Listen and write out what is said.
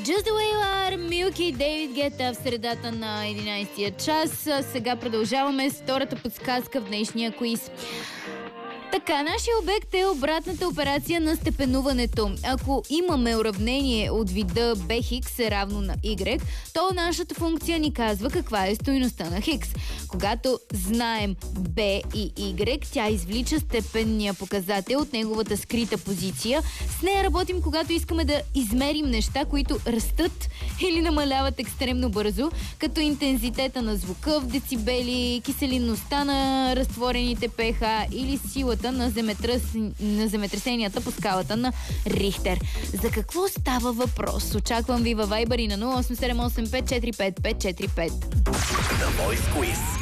Just the way you are, Milky, David Guetta в средата на 11-я час. Сега продължаваме с втората подсказка в днешния квиз. Така, нашия обект е обратната операция на степенуването. Ако имаме уравнение от вида bx е равно на y, то нашата функция ни казва каква е стойността на хикс. Когато знаем b и y, тя извлича степенния показател от неговата скрита позиция. С нея работим, когато искаме да измерим неща, които растат или намаляват екстремно бързо, като интензитета на звука в децибели, киселинността на разтворените pH или силата на земетресенията по скалата на Рихтер. За какво става въпрос? Очаквам ви във Viber и на 0878545545. The Voice Quiz.